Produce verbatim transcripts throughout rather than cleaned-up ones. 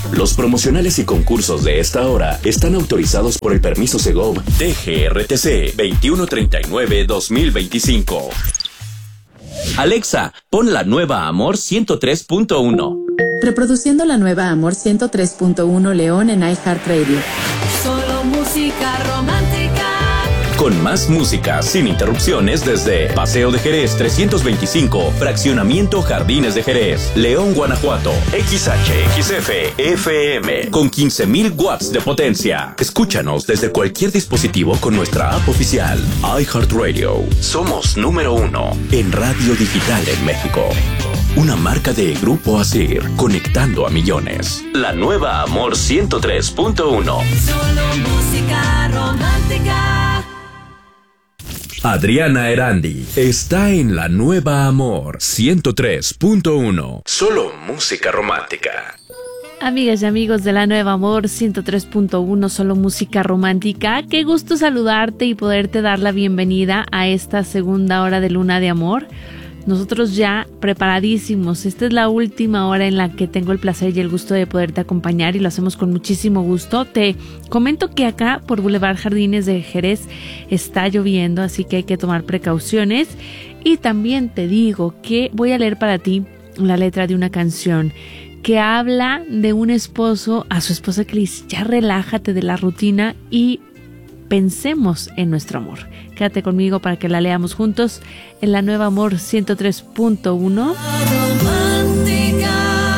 Los promocionales y concursos de esta hora están autorizados por el permiso Segov T G R T C veintiuno treinta y nueve dos mil veinticinco. Alexa, pon la nueva Amor ciento tres punto uno. Reproduciendo la nueva Amor ciento tres punto uno León en iHeartRadio. Solo música romántica. Con más música, sin interrupciones desde Paseo de Jerez trescientos veinticinco, Fraccionamiento Jardines de Jerez, León, Guanajuato. X H X F F M con quince mil watts de potencia. Escúchanos desde cualquier dispositivo con nuestra app oficial iHeartRadio. Somos número uno en radio digital en México. Una marca de Grupo Asir, conectando a millones. La nueva Amor ciento tres punto uno. Solo música romántica. Adriana Erandi está en la nueva Amor ciento tres punto uno. Solo música romántica. Amigas y amigos de la nueva Amor ciento tres punto uno, solo música romántica. Qué gusto saludarte y poderte dar la bienvenida a esta segunda hora de Luna de Amor. Nosotros ya preparadísimos. Esta es la última hora en la que tengo el placer y el gusto de poderte acompañar y lo hacemos con muchísimo gusto. Te comento que acá por Boulevard Jardines de Jerez está lloviendo, así que hay que tomar precauciones. Y también te digo que voy a leer para ti la letra de una canción que habla de un esposo a su esposa que le dice: ya relájate de la rutina y pensemos en nuestro amor. Quédate conmigo para que la leamos juntos en la nueva Amor ciento tres punto uno.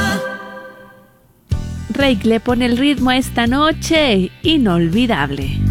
Rake le pone el ritmo a esta noche inolvidable.